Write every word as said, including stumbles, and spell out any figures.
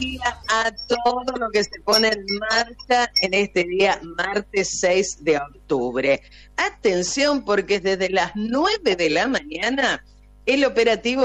a todo lo que se pone en marcha en este día, martes seis de octubre. Atención, porque desde las nueve de la mañana el operativo